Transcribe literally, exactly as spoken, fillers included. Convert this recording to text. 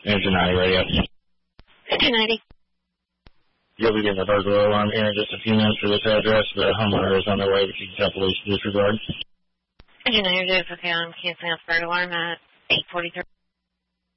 Engine ninety radio. Engine ninety. You'll be getting a burglar alarm here in just a few minutes for this address. The homeowner is on their way, but you can tell police to disregard. Engine ninety, okay, I'm canceling out the burglar alarm at eight forty-three.